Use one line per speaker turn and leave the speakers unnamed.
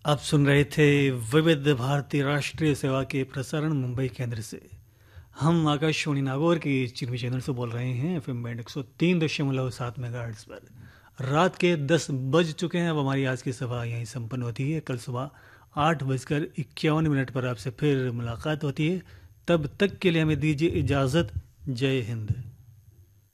आप सुन रहे थे विविध भारती राष्ट्रीय सेवा के प्रसारण मुंबई केंद्र से। हम आकाशवाणी नागौर के चिन्मय चैनल से बोल रहे हैं एफएम बैंड 103.7 मेगाहर्ट्ज पर। रात के 10 बज चुके हैं। अब हमारी आज की सभा यहीं संपन्न होती है। कल सुबह 8:51 पर आपसे फिर मुलाकात होती है। तब तक के लिए हमें दीजिए इजाज़त। जय हिंद।